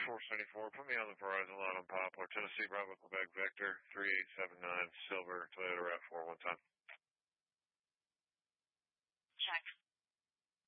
474, put me on the Verizon line on Poplar, Tennessee, Bravo, Quebec, Vector, 3879, Silver, Toyota RAV4, one time. Check.